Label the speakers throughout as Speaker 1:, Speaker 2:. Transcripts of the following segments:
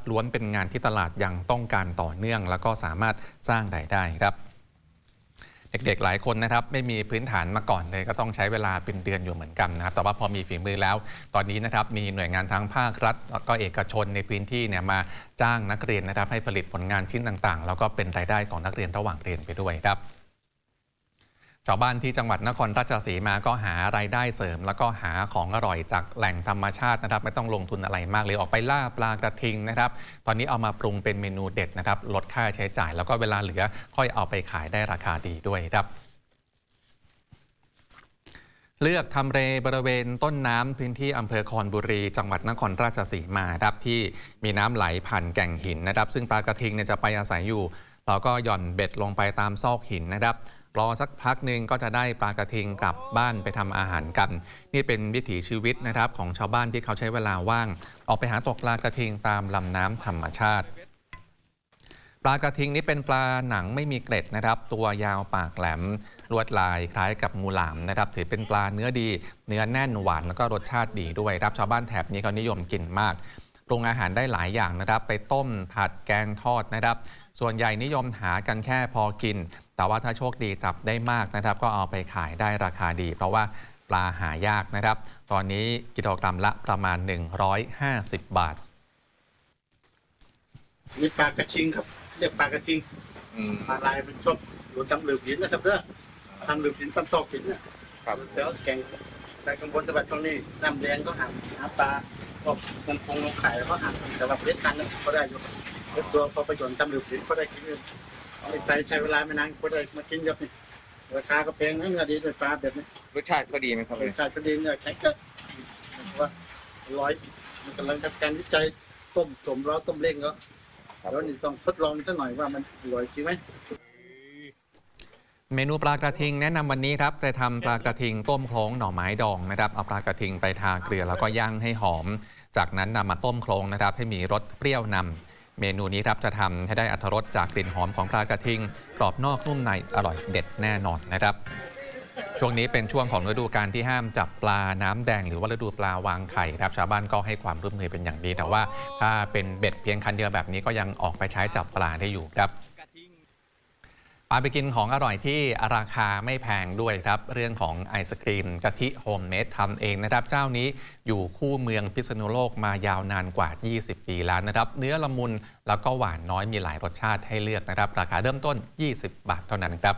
Speaker 1: ล้วนเป็นงานที่ตลาดยังต้องการต่อเนื่องแล้วก็สามารถสร้างรายได้ครับเด็กๆหลายคนนะครับไม่มีพื้นฐานมาก่อนเลยก็ต้องใช้เวลาเป็นเดือนอยู่เหมือนกันนะครับแต่ว่าพอมีฝีมือแล้วตอนนี้นะครับมีหน่วยงานทั้งภาครัฐแล้วก็เอกชนในพื้นที่เนี่ยมาจ้างนักเรียนนะครับให้ผลิตผลงานชิ้นต่างๆแล้วก็เป็นรายได้ของนักเรียนระหว่างเรียนไปด้วยครับชาวบ้านที่จังหวัดนครราชสีมาก็หารายได้เสริมแล้วก็หาของอร่อยจากแหล่งธรรมชาตินะครับไม่ต้องลงทุนอะไรมากเลยออกไปล่าปลากระทิงนะครับตอนนี้เอามาปรุงเป็นเมนูเด็ดนะครับลดค่าใช้จ่ายแล้วก็เวลาเหลือค่อยเอาไปขายได้ราคาดีด้วยครับเลือกทำเลบริเวณต้นน้ำพื้นที่อำเภอคอนบุรีจังหวัดนครราชสีมาครับที่มีน้ำไหลผ่านแก่งหินนะครับซึ่งปลากระทิงเนี่ยจะไปอาศัยอยู่เราก็หย่อนเบ็ดลงไปตามซอกหินนะครับรอสักพักหนึ่งก็จะได้ปลากระทิงกลับบ้านไปทำอาหารกันนี่เป็นวิถีชีวิตนะครับของชาวบ้านที่เขาใช้เวลาว่างออกไปหาตกปลากระทิงตามลำน้ำธรรมชาติปลากระทิงนี้เป็นปลาหนังไม่มีเกล็ดนะครับตัวยาวปากแหลมลวดลายคล้ายกับงูหลามนะครับถือเป็นปลาเนื้อดีเนื้อแน่นหวานแล้วก็รสชาติดีด้วยครับชาวบ้านแถบนี้เขานิยมกินมากปรุงอาหารได้หลายอย่างนะครับไปต้มผัดแกงทอดนะครับส่วนใหญ่นิยมหากันแค่พอกินแต่ว่าถ้าโชคดีจับได้มากนะครับก็เอาไปขายได้ราคาดีเพราะว่าปลาหายากนะครับตอนนี้กิโลกรัมละประมาณ150 บาท
Speaker 2: มีปลากระชิงครับเรียกปลากระชิงปลาลายเป็นชอบอยู่ตามหลืบหินนะครับเด้อตามหลืบหินตามซอกหินเนี่ยแล้วแข่งในข้างบนจังหวัดตรงนี้น้ำแดงก็หาปลาก็มันคงลงไข่แล้วก็หาแต่ว่าเล็กกันก็ได้อยู่เล็กตัวพอประโยชน์ตามหลืบหินก็ได้กินใช้เวลาไม่นานก็ได้มากินครับนี่ราคาก็แพงนะเนื้อดีด้วยปลาแบบนี้
Speaker 3: รสชาติก็ดีไหมครับ
Speaker 2: รสชาติก็ดีเนี่ยแข็งก็ว่าร้อยมันกำลังทำการวิจัยต้มสมแล้วต้มเล้งแล้วแล้วนี่ต้องทดลองสักหน่อยว่ามันอร่อยจริงไหม
Speaker 1: เมนูปลากระทิงแนะนำวันนี้ครับจะทำปลากระทิงต้มโคลงหน่อไม้ดองนะครับเอาปลากระทิงไปทาเกลือแล้วก็ย่างให้หอมจากนั้นนำมาต้มโคลงนะครับให้มีรสเปรี้ยวนำเมนูนี้ครับจะทำให้ได้อรรถรสจากกลิ่นหอมของปลากระทิงกรอบนอกนุ่มในอร่อยเด็ดแน่นอนนะครับช่วงนี้เป็นช่วงของฤดูกาลที่ห้ามจับปลาน้ำแดงหรือว่าฤดูปลาวางไข่ครับชาวบ้านก็ให้ความร่วมมือเป็นอย่างดีแต่ว่าถ้าเป็นเบ็ดเพียงคันเดียวแบบนี้ก็ยังออกไปใช้จับปลาได้อยู่ครับไปกินของอร่อยที่ราคาไม่แพงด้วยครับเรื่องของไอศกรีมกะทิโฮมเมดทำเองนะครับเจ้านี้อยู่คู่เมืองพิษณุโลกมายาวนานกว่า20 ปีแล้วนะครับเนื้อละมุนแล้วก็หวานน้อยมีหลายรสชาติให้เลือกนะครับราคาเริ่มต้น20 บาทเท่านั้นครับ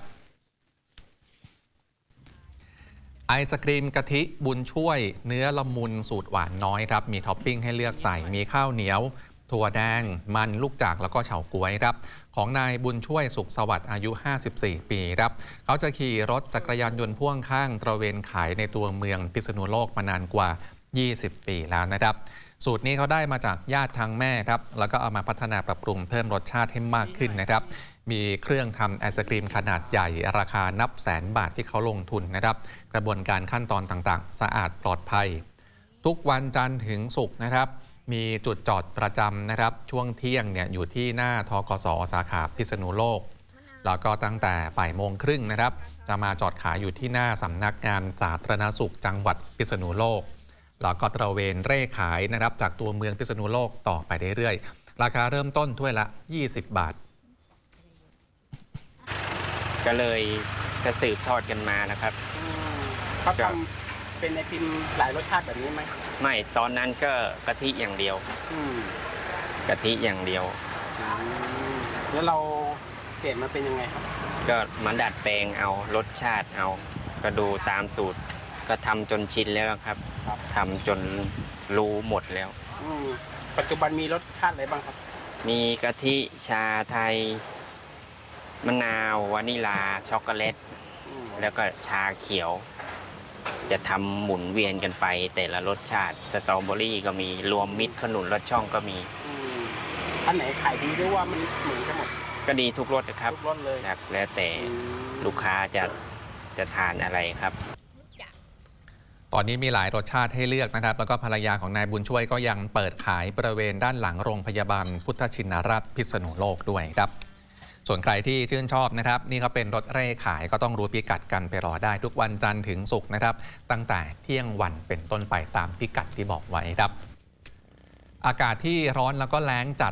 Speaker 1: ไอศกรีมกะทิบุญช่วยเนื้อละมุนสูตรหวานน้อยครับมีท็อปปิ้งให้เลือกใส่มีข้าวเหนียวถั่วแดงมันลูกจากแล้วก็เฉาก๊วยครับของนายบุญช่วยสุขสวัสดิ์อายุ54 ปีครับเขาจะขี่รถจักรยานยนต์พ่วงข้างตระเวนขายในตัวเมืองพิษณุโลกมานานกว่า20 ปีแล้วนะครับสูตรนี้เขาได้มาจากญาติทางแม่ครับแล้วก็เอามาพัฒนาปรับปรุงเพิ่มรสชาติให้มากขึ้นนะครับมีเครื่องทำไอศกรีมขนาดใหญ่ราคานับแสนบาทที่เขาลงทุนนะครับกระบวนการขั้นตอนต่างๆสะอาดปลอดภัยทุกวันจันทร์ถึงศุกร์นะครับมีจุดจอดประจำนะครับช่วงเที่ยงเนี่ยอยู่ที่หน้าธกส.สาขาพิษณุโลกแล้วก็ตั้งแต่บ่ายโมงครึ่งนะครับจะมาจอดขายอยู่ที่หน้าสำนักงานสาธารณสุขจังหวัดพิษณุโลกแล้วก็ตระเวนเร่ขายนะครับจากตัวเมืองพิษณุโลกต่อไปเรื่อยๆราคาเริ่มต้นถ้วยละ20 บาท
Speaker 4: ก็เลยจะสืบทอดกันมานะครับ
Speaker 5: เขาทำเป็นไอติมหลายรสชาติแบบนี้ไหม
Speaker 4: ไม่ตอนนั้นก็กะทิอย่างเดียวกะทิอย่างเดียว
Speaker 5: แล้วเราเปลี่ยนมาเป็นยังไงครับ
Speaker 4: ก็มาดัดแปลงเอารสชาติเอาก็ดูตามสูตรก็ทำจนชินแล้วครับทำจนรู้หมดแล้ว
Speaker 5: ปัจจุบันมีรสชาติอะไรบ้างครับ
Speaker 4: มีกะทิชาไทยมะนาววานิลาช็อกโกแลตแล้วก็ชาเขียวจะทำหมุนเวียนกันไปแต่ละรสชาติสตรอเบอรี่ก็มีรวมมิตรขนุนรสช่องก็มี
Speaker 5: อันไหนขายดีหรือว่ามันเหมือนกันหมด
Speaker 4: ก็ดีทุกรสนะครับ
Speaker 5: ทุกรสเลย
Speaker 4: ครับแล้วแต่ลูกค้าจะทานอะไรครับ
Speaker 1: ตอนนี้มีหลายรสชาติให้เลือกนะครับแล้วก็ภรรยาของนายบุญช่วยก็ยังเปิดขายบริเวณด้านหลังโรงพยาบาลพุทธชินราชพิษณุโลกด้วยครับส่วนใครที่ชื่นชอบนะครับนี่เขาเป็นรถเร่ขายก็ต้องรู้พิกัดกันไปรอได้ทุกวันจันทร์ถึงศุกร์นะครับตั้งแต่เที่ยงวันเป็นต้นไปตามพิกัดที่บอกไว้ครับอากาศที่ร้อนแล้วก็แล้งจัด